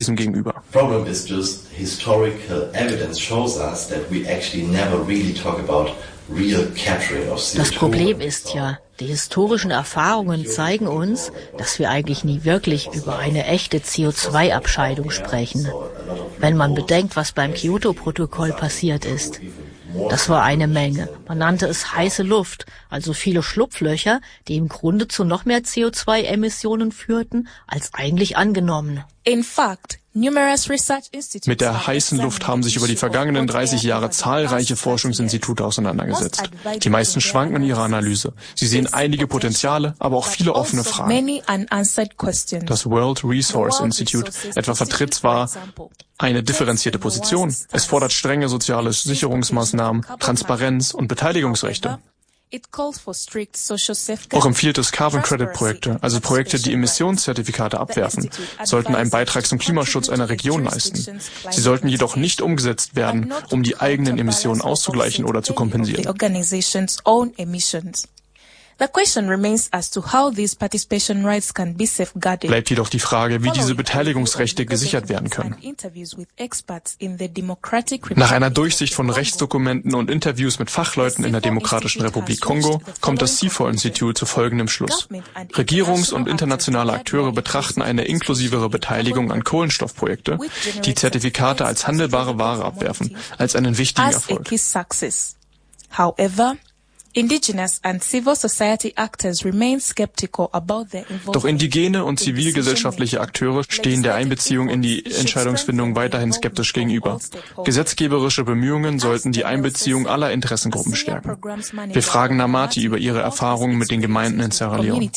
diesem gegenüber. Problem is just historical evidence shows us that we actually never really talk about real capturing of CO2. Das Problem ist ja, die historischen Erfahrungen zeigen uns, dass wir eigentlich nie wirklich über eine echte CO2-Abscheidung sprechen. Wenn man bedenkt, was beim Kyoto-Protokoll passiert ist. Das war eine Menge. Man nannte es heiße Luft, also viele Schlupflöcher, die im Grunde zu noch mehr CO2-Emissionen führten, als eigentlich angenommen. Mit der heißen Luft haben sich über die vergangenen 30 Jahre zahlreiche Forschungsinstitute auseinandergesetzt. Die meisten schwanken in ihrer Analyse. Sie sehen einige Potenziale, aber auch viele offene Fragen. Das World Resource Institute etwa vertritt zwar eine differenzierte Position. Es fordert strenge soziale Sicherungsmaßnahmen, Transparenz und Beteiligungsrechte. Auch empfiehlt es Carbon Credit Projekte, also Projekte, die Emissionszertifikate abwerfen, sollten einen Beitrag zum Klimaschutz einer Region leisten. Sie sollten jedoch nicht umgesetzt werden, um die eigenen Emissionen auszugleichen oder zu kompensieren. Bleibt jedoch die Frage, wie diese Beteiligungsrechte gesichert werden können. Nach einer Durchsicht von Rechtsdokumenten und Interviews mit Fachleuten in der Demokratischen Republik Kongo kommt das CIFOR-Institut zu folgendem Schluss. Regierungs- und internationale Akteure betrachten eine inklusivere Beteiligung an Kohlenstoffprojekte, die Zertifikate als handelbare Ware abwerfen, als einen wichtigen Erfolg. Doch indigene und zivilgesellschaftliche Akteure stehen der Einbeziehung in die Entscheidungsfindung weiterhin skeptisch gegenüber. Gesetzgeberische Bemühungen sollten die Einbeziehung aller Interessengruppen stärken. Wir fragen Namati über ihre Erfahrungen mit den Gemeinden in Sierra Leone.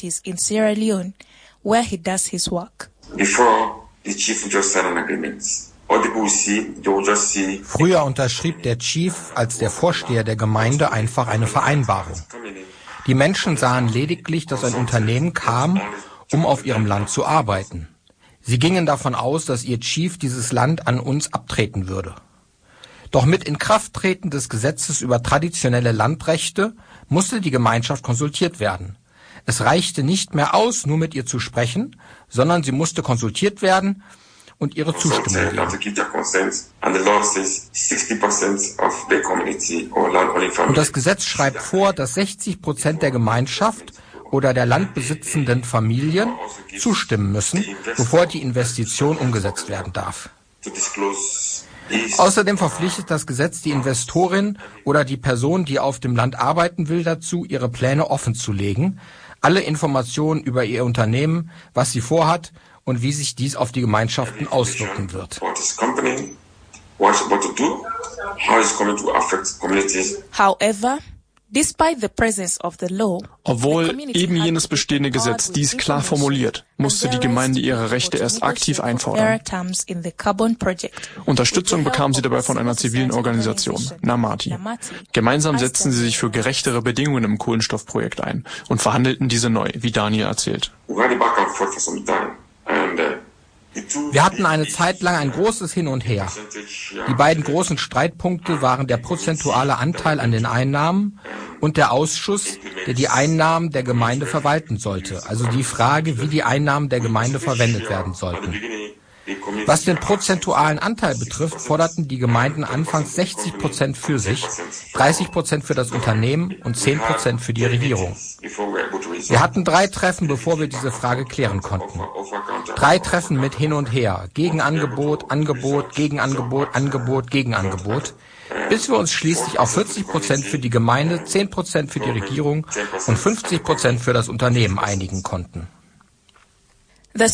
Früher unterschrieb der Chief als der Vorsteher der Gemeinde einfach eine Vereinbarung. Die Menschen sahen lediglich, dass ein Unternehmen kam, um auf ihrem Land zu arbeiten. Sie gingen davon aus, dass ihr Chief dieses Land an uns abtreten würde. Doch mit Inkrafttreten des Gesetzes über traditionelle Landrechte musste die Gemeinschaft konsultiert werden. Es reichte nicht mehr aus, nur mit ihr zu sprechen, sondern sie musste konsultiert werden und ihre Zustimmung geben. Und das Gesetz schreibt vor, dass 60% der Gemeinschaft oder der landbesitzenden Familien zustimmen müssen, bevor die Investition umgesetzt werden darf. Außerdem verpflichtet das Gesetz die Investorin oder die Person, die auf dem Land arbeiten will, dazu, ihre Pläne offenzulegen, alle Informationen über ihr Unternehmen, was sie vorhat und wie sich dies auf die Gemeinschaften auswirken wird. Obwohl eben jenes bestehende Gesetz dies klar formuliert, musste die Gemeinde ihre Rechte erst aktiv einfordern. Unterstützung bekam sie dabei von einer zivilen Organisation, Namati. Gemeinsam setzten sie sich für gerechtere Bedingungen im Kohlenstoffprojekt ein und verhandelten diese neu, wie Daniel erzählt. Wir hatten eine Zeit lang ein großes Hin und Her. Die beiden großen Streitpunkte waren der prozentuale Anteil an den Einnahmen und der Ausschuss, der die Einnahmen der Gemeinde verwalten sollte, also die Frage, wie die Einnahmen der Gemeinde verwendet werden sollten. Was den prozentualen Anteil betrifft, forderten die Gemeinden anfangs 60% für sich, 30% für das Unternehmen und 10% für die Regierung. Wir hatten 3 Treffen, bevor wir diese Frage klären konnten. 3 Treffen mit Hin und Her, Gegenangebot, Angebot, Gegenangebot, Angebot, Gegenangebot, bis wir uns schließlich auf 40% für die Gemeinde, 10% für die Regierung und 50% für das Unternehmen einigen konnten. Der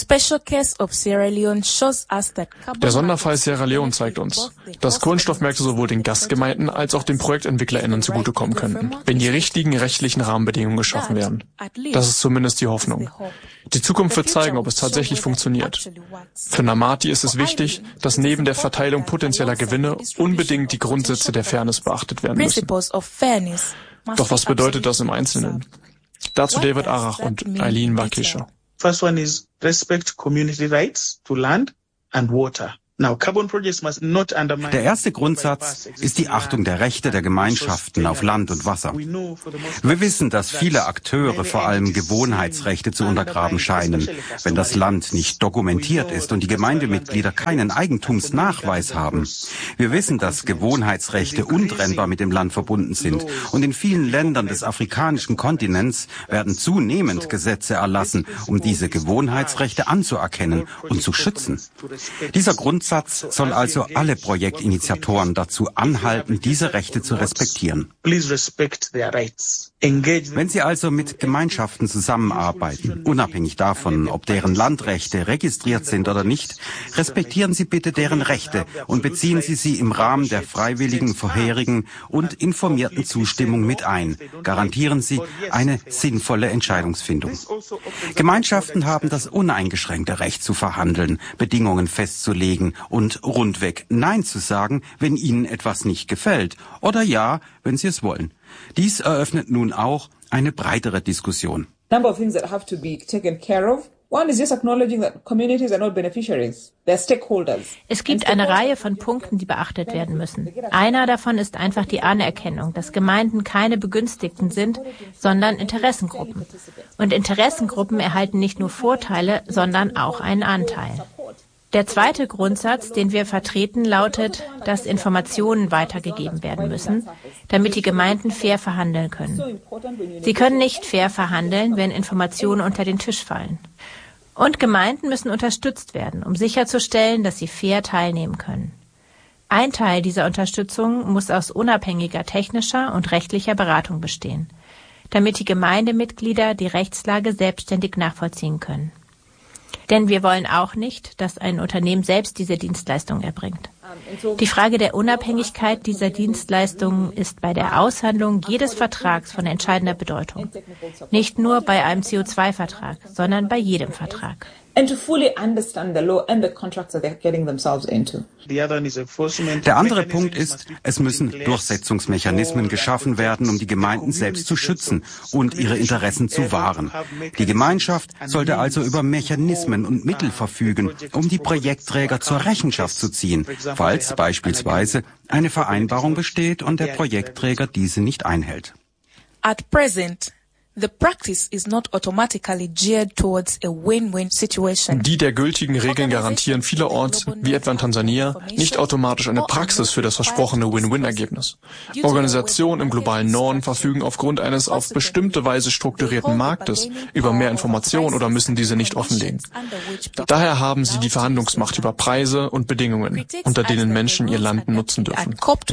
Sonderfall Sierra Leone zeigt uns, dass Kohlenstoffmärkte sowohl den Gastgemeinden als auch den ProjektentwicklerInnen zugutekommen könnten, wenn die richtigen rechtlichen Rahmenbedingungen geschaffen werden. Das ist zumindest die Hoffnung. Die Zukunft wird zeigen, ob es tatsächlich funktioniert. Für Namati ist es wichtig, dass neben der Verteilung potenzieller Gewinne unbedingt die Grundsätze der Fairness beachtet werden müssen. Doch was bedeutet das im Einzelnen? Dazu David Arach und Eileen Wakischer. First one is respect community rights to land and water. Der erste Grundsatz ist die Achtung der Rechte der Gemeinschaften auf Land und Wasser. Wir wissen, dass viele Akteure vor allem Gewohnheitsrechte zu untergraben scheinen, wenn das Land nicht dokumentiert ist und die Gemeindemitglieder keinen Eigentumsnachweis haben. Wir wissen, dass Gewohnheitsrechte untrennbar mit dem Land verbunden sind und in vielen Ländern des afrikanischen Kontinents werden zunehmend Gesetze erlassen, um diese Gewohnheitsrechte anzuerkennen und zu schützen. Dieser Grundsatz soll also alle Projektinitiatoren dazu anhalten, diese Rechte zu respektieren. Wenn Sie also mit Gemeinschaften zusammenarbeiten, unabhängig davon, ob deren Landrechte registriert sind oder nicht, respektieren Sie bitte deren Rechte und beziehen Sie sie im Rahmen der freiwilligen, vorherigen und informierten Zustimmung mit ein. Garantieren Sie eine sinnvolle Entscheidungsfindung. Gemeinschaften haben das uneingeschränkte Recht zu verhandeln, Bedingungen festzulegen und rundweg Nein zu sagen, wenn ihnen etwas nicht gefällt, oder Ja, wenn sie es wollen. Dies eröffnet nun auch eine breitere Diskussion. Number of things that have to be taken care of. One is just acknowledging that communities are not beneficiaries. They're stakeholders. Es gibt eine Reihe von Punkten, die beachtet werden müssen. Einer davon ist einfach die Anerkennung, dass Gemeinden keine Begünstigten sind, sondern Interessengruppen. Und Interessengruppen erhalten nicht nur Vorteile, sondern auch einen Anteil. Der zweite Grundsatz, den wir vertreten, lautet, dass Informationen weitergegeben werden müssen, damit die Gemeinden fair verhandeln können. Sie können nicht fair verhandeln, wenn Informationen unter den Tisch fallen. Und Gemeinden müssen unterstützt werden, um sicherzustellen, dass sie fair teilnehmen können. Ein Teil dieser Unterstützung muss aus unabhängiger technischer und rechtlicher Beratung bestehen, damit die Gemeindemitglieder die Rechtslage selbstständig nachvollziehen können. Denn wir wollen auch nicht, dass ein Unternehmen selbst diese Dienstleistung erbringt. Die Frage der Unabhängigkeit dieser Dienstleistungen ist bei der Aushandlung jedes Vertrags von entscheidender Bedeutung. Nicht nur bei einem CO2-Vertrag, sondern bei jedem Vertrag. And to fully understand the law and the contracts that they're getting themselves into. Der andere Punkt ist, es müssen Durchsetzungsmechanismen geschaffen werden, um die Gemeinden selbst zu schützen und ihre Interessen zu wahren. Die Gemeinschaft sollte also über Mechanismen und Mittel verfügen, um die Projektträger zur Rechenschaft zu ziehen, falls beispielsweise eine Vereinbarung besteht und der Projektträger diese nicht einhält. At present, the practice is not automatically geared towards a win-win situation. Die der gültigen Regeln garantieren vielerorts, wie etwa in Tansania, nicht automatisch eine Praxis für das versprochene Win-Win-Ergebnis. Organisationen im globalen Norden verfügen aufgrund eines auf bestimmte Weise strukturierten Marktes über mehr Informationen oder müssen diese nicht offenlegen. Daher haben sie die Verhandlungsmacht über Preise und Bedingungen, unter denen Menschen ihr Land nutzen dürfen.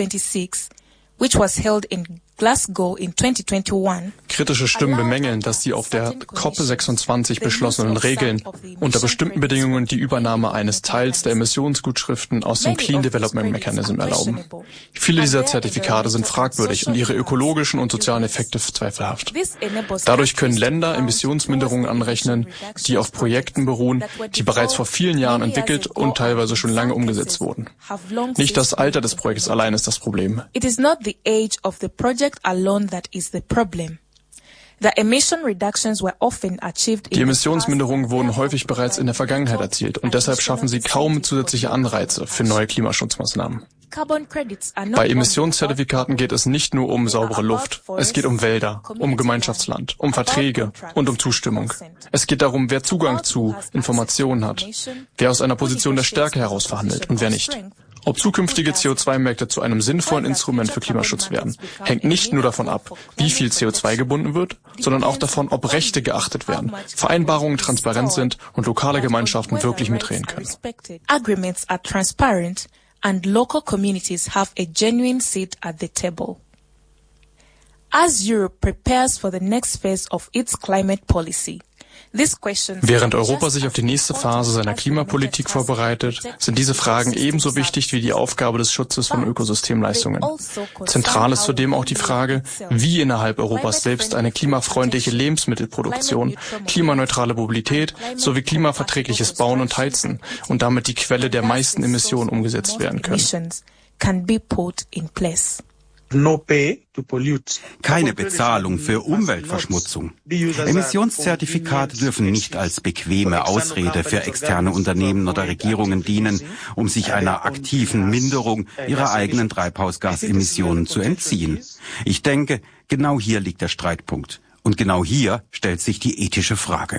Which was held in Glasgow in 2021. Kritische Stimmen bemängeln, dass die auf der COP26 beschlossenen Regeln unter bestimmten Bedingungen die Übernahme eines Teils der Emissionsgutschriften aus dem Clean Development Mechanism erlauben. Viele dieser Zertifikate sind fragwürdig und ihre ökologischen und sozialen Effekte zweifelhaft. Dadurch können Länder Emissionsminderungen anrechnen, die auf Projekten beruhen, die bereits vor vielen Jahren entwickelt und teilweise schon lange umgesetzt wurden. Nicht das Alter des Projektes allein ist das Problem. It is not the age of the project alone that is the problem. The emission reductions were often achieved. Die Emissionsminderungen wurden häufig bereits in der Vergangenheit erzielt und deshalb schaffen sie kaum zusätzliche Anreize für neue Klimaschutzmaßnahmen. Bei Emissionszertifikaten geht es nicht nur um saubere Luft. Es geht um Wälder, um Gemeinschaftsland, um Verträge und um Zustimmung. Es geht darum, wer Zugang zu Informationen hat, wer aus einer Position der Stärke heraus verhandelt und wer nicht. Ob zukünftige CO2-Märkte zu einem sinnvollen Instrument für Klimaschutz werden, hängt nicht nur davon ab, wie viel CO2 gebunden wird, sondern auch davon, ob Rechte geachtet werden, Vereinbarungen transparent sind und lokale Gemeinschaften wirklich mitreden können. Agreements are transparent and local communities have a genuine seat at the table. As Europe prepares for the next phase of its climate policy, während Europa sich auf die nächste Phase seiner Klimapolitik vorbereitet, sind diese Fragen ebenso wichtig wie die Aufgabe des Schutzes von Ökosystemleistungen. Zentral ist zudem auch die Frage, wie innerhalb Europas selbst eine klimafreundliche Lebensmittelproduktion, klimaneutrale Mobilität sowie klimaverträgliches Bauen und Heizen und damit die Quelle der meisten Emissionen umgesetzt werden können. Keine Bezahlung für Umweltverschmutzung. Emissionszertifikate dürfen nicht als bequeme Ausrede für externe Unternehmen oder Regierungen dienen, um sich einer aktiven Minderung ihrer eigenen Treibhausgasemissionen zu entziehen. Ich denke, genau hier liegt der Streitpunkt. Und genau hier stellt sich die ethische Frage.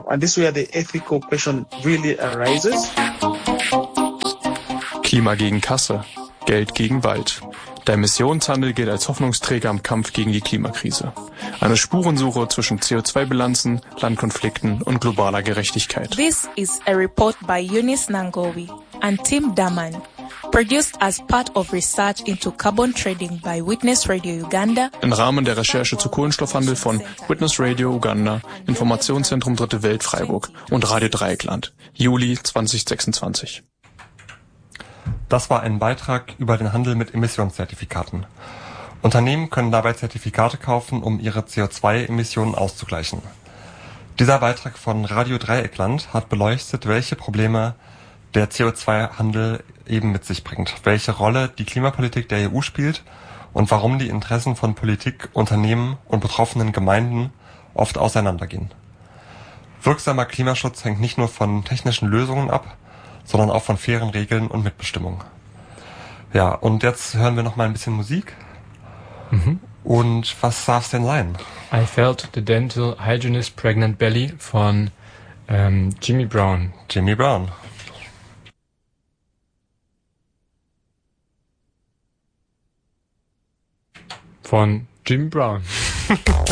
Klima gegen Kasse, Geld gegen Wald. Der Emissionshandel gilt als Hoffnungsträger im Kampf gegen die Klimakrise. Eine Spurensuche zwischen CO2-Bilanzen, Landkonflikten und globaler Gerechtigkeit. This is a report by Eunice Nangowi and Tim Daman, produced as part of research into carbon trading by Witness Radio Uganda. Im Rahmen der Recherche zu Kohlenstoffhandel von Witness Radio Uganda, Informationszentrum Dritte Welt Freiburg und Radio Dreieckland, Juli 2026. Das war ein Beitrag über den Handel mit Emissionszertifikaten. Unternehmen können dabei Zertifikate kaufen, um ihre CO2-Emissionen auszugleichen. Dieser Beitrag von Radio Dreieckland hat beleuchtet, welche Probleme der CO2-Handel eben mit sich bringt, welche Rolle die Klimapolitik der EU spielt und warum die Interessen von Politik, Unternehmen und betroffenen Gemeinden oft auseinandergehen. Wirksamer Klimaschutz hängt nicht nur von technischen Lösungen ab, sondern auch von fairen Regeln und Mitbestimmung. Ja, und jetzt hören wir noch mal ein bisschen Musik. Und was darf es denn sein? I Felt the Dental Hygienist Pregnant Belly von Jimmy Brown. Jimmy Brown. Von Jimmy Brown.